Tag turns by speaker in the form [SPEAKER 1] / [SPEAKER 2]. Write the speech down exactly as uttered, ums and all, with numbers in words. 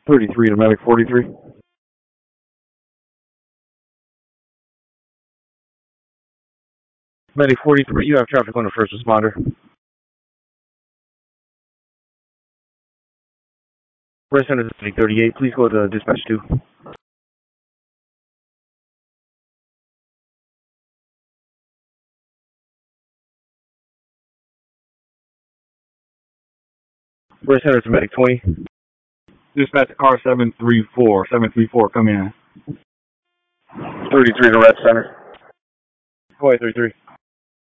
[SPEAKER 1] thirty-three to Medic forty-three. Medic forty-three, you have traffic on the first responder. First center is Medic thirty-eight, please go to dispatch two. First center to Medic twenty.
[SPEAKER 2] Dispatch car seven three four. seven three four, come in.
[SPEAKER 1] thirty-three to Red Center. Go ahead, thirty-three.